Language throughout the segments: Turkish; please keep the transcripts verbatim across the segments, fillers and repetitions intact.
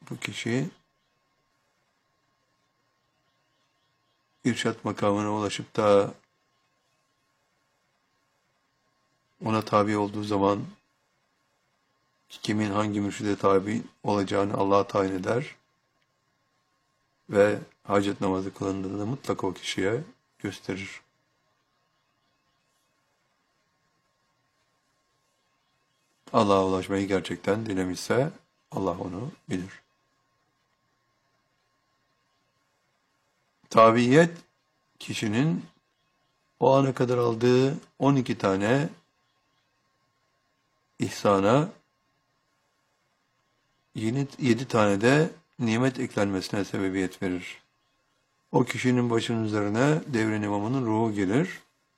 Bu kişi irşat makamına ulaşıp da ona tabi olduğu zaman kimin hangi mürşide tabi olacağını Allah tayin eder ve hacet namazı kılındığında mutlaka o kişiye gösterir. Allah'a ulaşmayı gerçekten dilemişse Allah onu bilir. Tabiyet kişinin o ana kadar aldığı on iki tane ihsana yeni yedi tane de nimet eklenmesine sebebiyet verir. O kişinin başının üzerine devrin imamının ruhu gelir.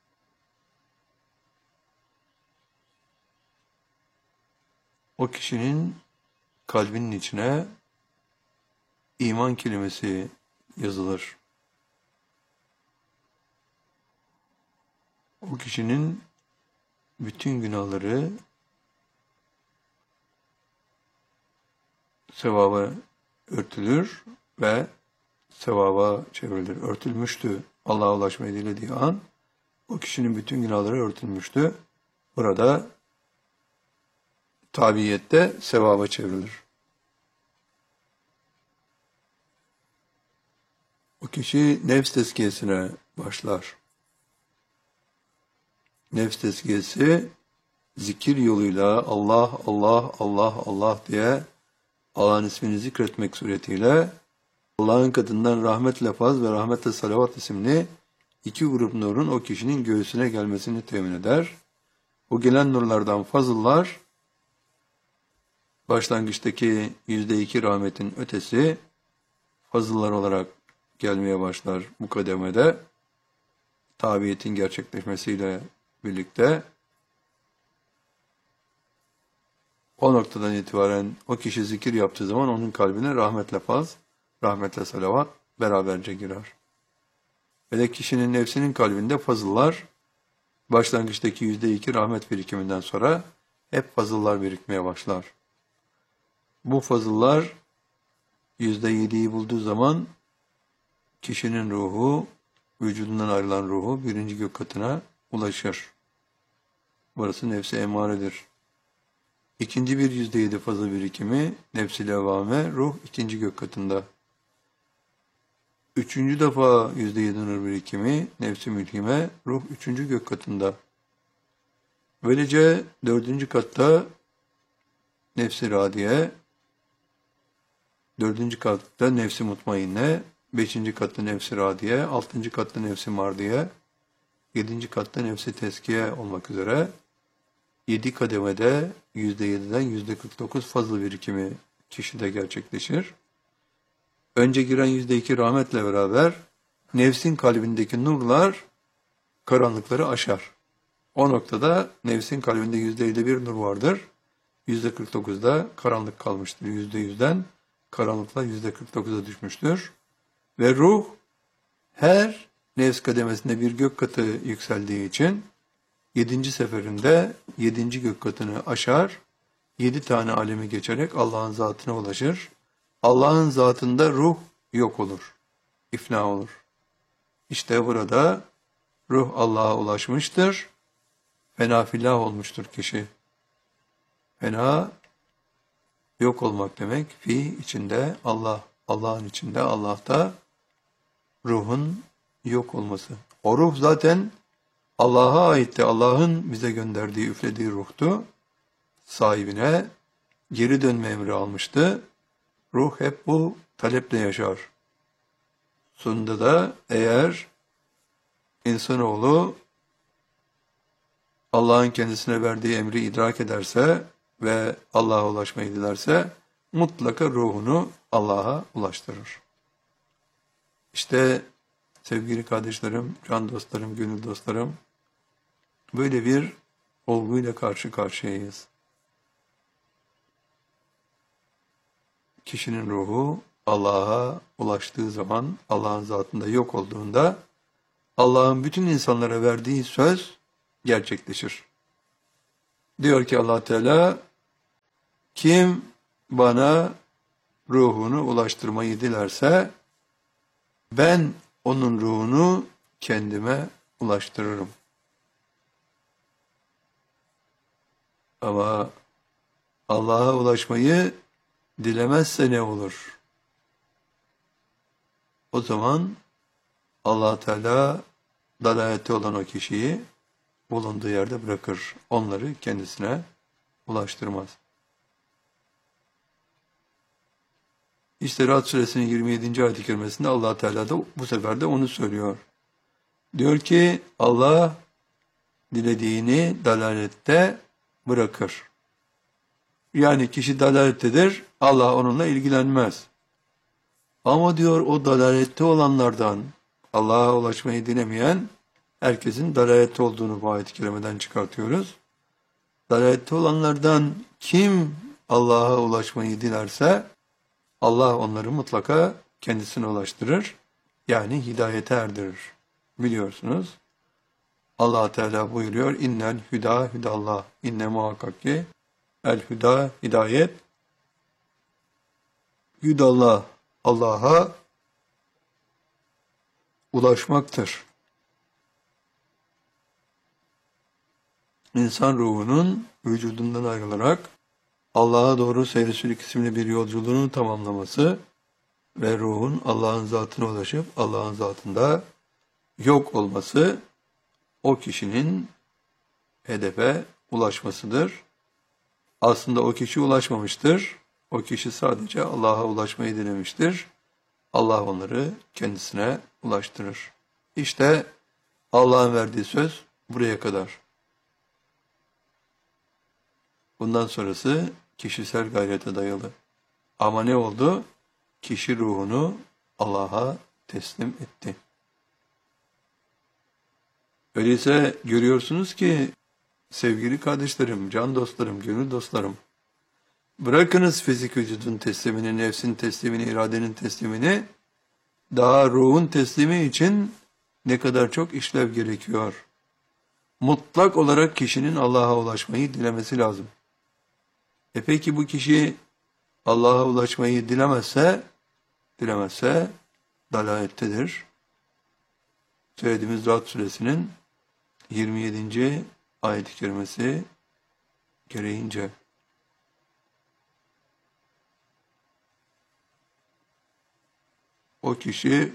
O kişinin kalbinin içine iman kelimesi yazılır. O kişinin bütün günahları sevaba örtülür ve sevaba çevrilir. Örtülmüştü. Allah'a ulaşmayı dilediği an o kişinin bütün günahları örtülmüştü. Burada tabiyette sevaba çevrilir. O kişi nefs tezkiyesine başlar. Nefs tezkiyesi zikir yoluyla Allah, Allah, Allah, Allah diye Allah'ın ismini zikretmek suretiyle Allah'ın katından rahmet lafaz ve rahmetle salavat isimli iki grup nurun o kişinin göğsüne gelmesini temin eder. O gelen nurlardan fazıllar başlangıçtaki yüzde iki rahmetin ötesi fazıllar olarak gelmeye başlar bu kademede. Tabiyetin gerçekleşmesiyle birlikte o noktadan itibaren o kişi zikir yaptığı zaman onun kalbine rahmetle faz, rahmetle salavat beraberce girer. Ve de kişinin nefsinin kalbinde fazıllar başlangıçtaki yüzde iki rahmet birikiminden sonra hep fazıllar birikmeye başlar. Bu fazıllar yüzde yediyi bulduğu zaman kişinin ruhu, vücudundan ayrılan ruhu birinci gök katına ulaşır. Burası nefsi emaredir. İkinci bir yüzde yedi fazıl birikimi nefs-i levvame, ruh ikinci gök katında. Üçüncü defa yüzde yedi nur birikimi nefs-i mülhime, ruh üçüncü gök katında. Böylece dördüncü katta nefs-i radiye, dördüncü katta nefs-i mutmainne, beşinci katta nefs-i radiye, altıncı katta nefs-i mardiye, yedinci katta nefs-i teskiye olmak üzere yedi kademede yüzde yediden yüzde kırk dokuz fazla birikimi kişide gerçekleşir. Önce giren yüzde iki rahmetle beraber nefsin kalbindeki nurlar karanlıkları aşar. O noktada nefsin kalbinde yüzde elli bir nur vardır. yüzde kırk dokuzda karanlık kalmıştır. yüzde yüzden karanlıklar yüzde kırk dokuza düşmüştür. Ve ruh her nefs kademesinde bir gök katı yükseldiği için yedinci seferinde yedinci gök katını aşar, yedi tane alemi geçerek Allah'ın zatına ulaşır. Allah'ın zatında ruh yok olur, ifna olur. İşte burada ruh Allah'a ulaşmıştır, fena fillah olmuştur kişi. Fena yok olmak demek, fi içinde Allah, Allah'ın içinde, Allah'ta ruhun yok olması. O ruh zaten Allah'a aitti, Allah'ın bize gönderdiği, üflediği ruhtu. Sahibine geri dönme emri almıştı. Ruh hep bu taleple yaşar. Sonunda da eğer insanoğlu Allah'ın kendisine verdiği emri idrak ederse ve Allah'a ulaşmayı dilerse mutlaka ruhunu Allah'a ulaştırır. İşte sevgili kardeşlerim, can dostlarım, gönül dostlarım, böyle bir olguyla karşı karşıyayız. Kişinin ruhu Allah'a ulaştığı zaman, Allah'ın zatında yok olduğunda, Allah'ın bütün insanlara verdiği söz gerçekleşir. Diyor ki Allah Teala, kim bana ruhunu ulaştırmayı dilerse ben onun ruhunu kendime ulaştırırım. Ama Allah'a ulaşmayı dilemezse ne olur? O zaman Allah Teala dalalette olan o kişiyi bulunduğu yerde bırakır. Onları kendisine ulaştırmaz. İşte Ra'd suresinin yirmi yedinci ayet-i kerimesinde Allah Teala da bu sefer de onu söylüyor. Diyor ki Allah dilediğini dalalette bırakır. Yani kişi dalalettedir, Allah onunla ilgilenmez. Ama diyor o dalalette olanlardan Allah'a ulaşmayı dilemeyen herkesin dalalette olduğunu bu ayet-i kerimeden çıkartıyoruz. Dalalette olanlardan kim Allah'a ulaşmayı dilerse Allah onları mutlaka kendisine ulaştırır. Yani hidayete erdirir. Biliyorsunuz. Allah Teala buyuruyor. İnnel hüda hüdallah. İnne muhakkak ki el hüda hidayet. Hüdallah Allah'a ulaşmaktır. İnsan ruhunun vücudundan ayrılarak Allah'a doğru seyri isimli bir yolculuğunu tamamlaması ve ruhun Allah'ın zatına ulaşıp Allah'ın zatında yok olması o kişinin hedefe ulaşmasıdır. Aslında o kişi ulaşmamıştır. O kişi sadece Allah'a ulaşmayı dilemiştir. Allah onları kendisine ulaştırır. İşte Allah'ın verdiği söz buraya kadar. Bundan sonrası kişisel gayrete dayalı. Ama ne oldu? Kişi ruhunu Allah'a teslim etti. Öyleyse görüyorsunuz ki sevgili kardeşlerim, can dostlarım, gönül dostlarım, bırakınız fizik vücudun teslimini, nefsin teslimini, iradenin teslimini, daha ruhun teslimi için ne kadar çok işlev gerekiyor. Mutlak olarak kişinin Allah'a ulaşmayı dilemesi lazım. E peki bu kişi Allah'a ulaşmayı dilemezse, dilemezse dalalettedir. Söylediğimiz Ra'd suresinin yirmi yedinci ayet-i kerimesi gereğince. O kişi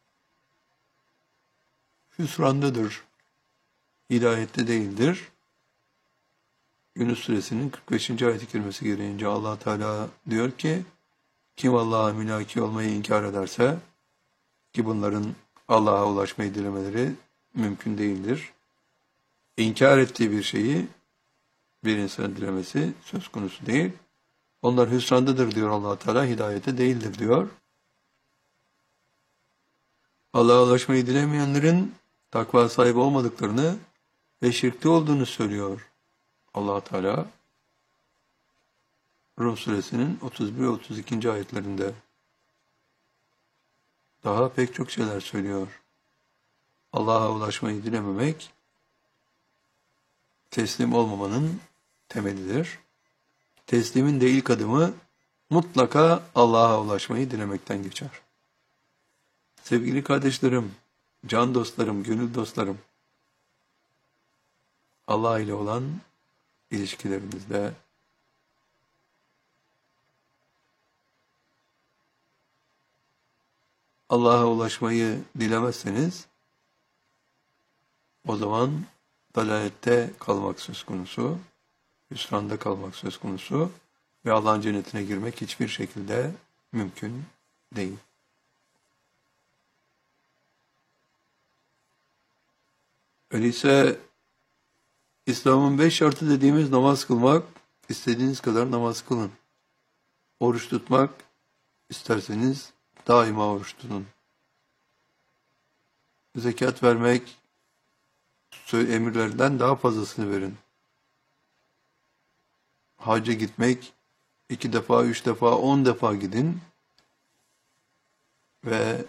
hüsrandadır, hidayette değildir. Yunus suresinin kırk beşinci ayet-i kerimesi gereğince Allah Teala diyor ki, kim Allah'a mülaki olmayı inkar ederse, ki bunların Allah'a ulaşmayı dilemeleri mümkün değildir. İnkar ettiği bir şeyi bir insanın dilemesi söz konusu değil. Onlar hüsrandadır diyor Allah Teala, hidayete değildir diyor. Allah'a ulaşmayı dilemeyenlerin takva sahibi olmadıklarını ve şirkte olduğunu söylüyor Allah Teala. Rum suresinin otuz bir ve otuz ikinci ayetlerinde daha pek çok şeyler söylüyor. Allah'a ulaşmayı dilememek teslim olmamanın temelidir. Teslimin de ilk adımı mutlaka Allah'a ulaşmayı dilemekten geçer. Sevgili kardeşlerim, can dostlarım, gönül dostlarım, Allah ile olan ilişkilerimizde Allah'a ulaşmayı dilemezseniz o zaman dalalette kalmak söz konusu, hüsranda kalmak söz konusu ve Allah'ın cennetine girmek hiçbir şekilde mümkün değil. Öyleyse İslam'ın beş şartı dediğimiz namaz kılmak, istediğiniz kadar namaz kılın. Oruç tutmak, isterseniz daima oruç tutun. Zekat vermek, emirlerden daha fazlasını verin. Hacca gitmek, iki defa, üç defa, on defa gidin ve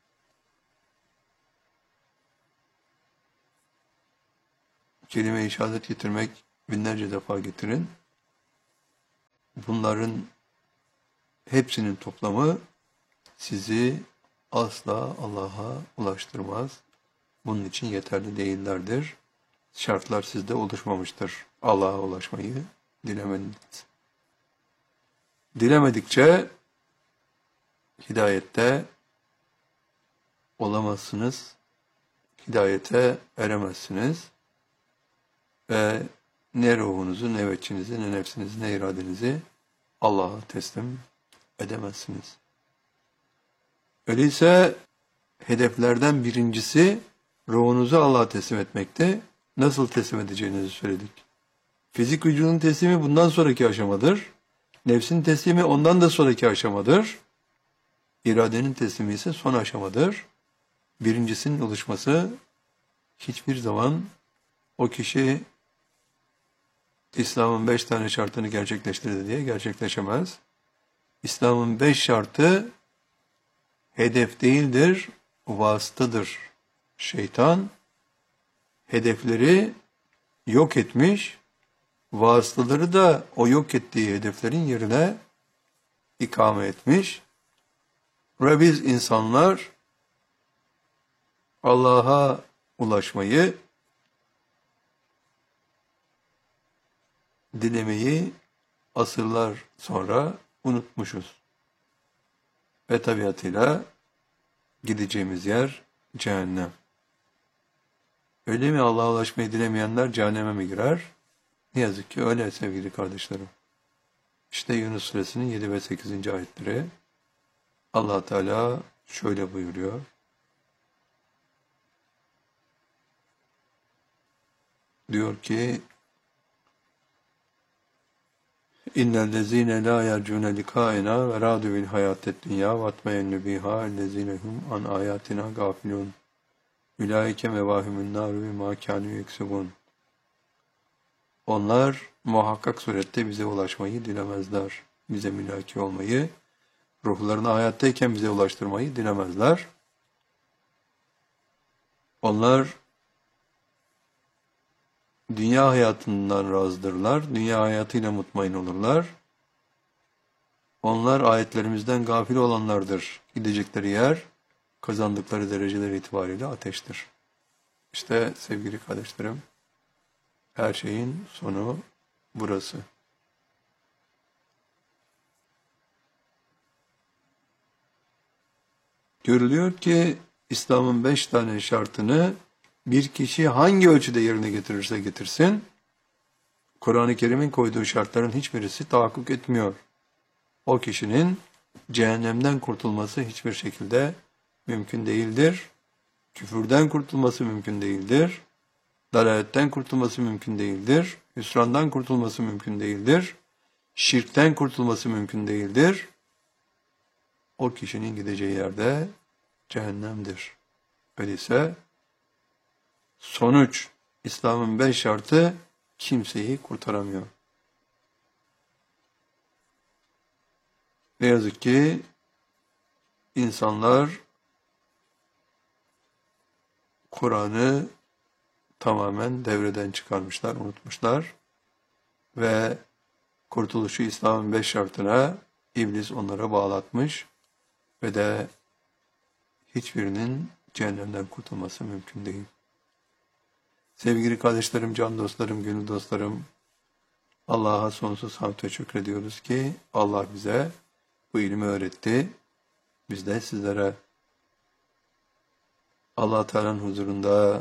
kelime-i şehadet getirmek binlerce defa getirin. Bunların hepsinin toplamı sizi asla Allah'a ulaştırmaz. Bunun için yeterli değillerdir. Şartlar sizde oluşmamıştır. Allah'a ulaşmayı dilemediniz. Dilemedikçe hidayette olamazsınız. Hidayete eremezsiniz. Ve ne ruhunuzu, ne veçinizi, ne nefsinizi, ne iradenizi Allah'a teslim edemezsiniz. Öyleyse hedeflerden birincisi ruhunuzu Allah'a teslim etmekte. Nasıl teslim edeceğinizi söyledik. Fizik vücudun teslimi bundan sonraki aşamadır. Nefsin teslimi ondan da sonraki aşamadır. İradenin teslimi ise son aşamadır. Birincisinin oluşması hiçbir zaman o kişi İslam'ın beş tane şartını gerçekleştirdi diye gerçekleşemez. İslam'ın beş şartı hedef değildir, vasıtadır. Şeytan hedefleri yok etmiş, vasıtaları da o yok ettiği hedeflerin yerine ikame etmiş. Ve biz insanlar Allah'a ulaşmayı, dilemeyi asırlar sonra unutmuşuz. Ve tabiatıyla gideceğimiz yer cehennem. Öyle mi Allah'a ulaşmayı dilemeyenler cehenneme mi girer? Ne yazık ki öyle sevgili kardeşlerim. İşte Yunus Suresinin yedi ve sekizinci ayetleri. Allah Teala şöyle buyuruyor. Diyor ki İnnellezîne lâ yercûne likâenâ ve râdû bil hayâted dünyâ ve atmeyennü bihâ ellezîne hum an âyâtinâ gâfilûn. Ülâike mevâhimün nâru bimâ kânû yeksubûn. Onlar muhakkak surette bize ulaşmayı dilemezler. Bize mülaki olmayı, ruhlarını hayattayken bize ulaştırmayı dilemezler. Onlar dünya hayatından razıdırlar, dünya hayatıyla mutmain olurlar. Onlar ayetlerimizden gafil olanlardır. Gidecekleri yer, kazandıkları dereceler itibariyle ateştir. İşte sevgili kardeşlerim, her şeyin sonu burası. Görülüyor ki İslam'ın beş tane şartını bir kişi hangi ölçüde yerine getirirse getirsin, Kur'an-ı Kerim'in koyduğu şartların hiçbirisi tahakkuk etmiyor. O kişinin cehennemden kurtulması hiçbir şekilde mümkün değildir. Küfürden kurtulması mümkün değildir. Dalaletten kurtulması mümkün değildir. Hüsrandan kurtulması mümkün değildir. Şirkten kurtulması mümkün değildir. O kişinin gideceği yerde cehennemdir. Öyleyse sonuç, İslam'ın beş şartı kimseyi kurtaramıyor. Ne yazık ki insanlar Kur'an'ı tamamen devreden çıkarmışlar, unutmuşlar ve kurtuluşu İslam'ın beş şartına iblis onlara bağlatmış ve de hiçbirinin cehennemden kurtulması mümkün değil. Sevgili kardeşlerim, can dostlarım, gönül dostlarım, Allah'a sonsuz hamd ve şükrediyoruz ki Allah bize bu ilmi öğretti. Biz de sizlere Allah Teala'nın huzurunda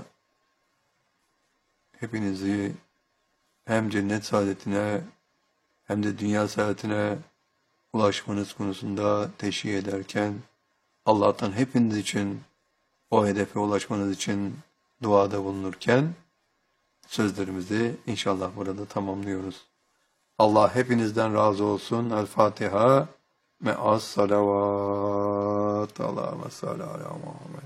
hepinizi hem cennet saadetine hem de dünya saadetine ulaşmanız konusunda teşvik ederken Allah'tan hepiniz için o hedefe ulaşmanız için duada bulunurken sözlerimizi inşallah burada tamamlıyoruz. Allah hepinizden razı olsun. El Fatiha me'as salavat. Allahümme salli ala Muhammed.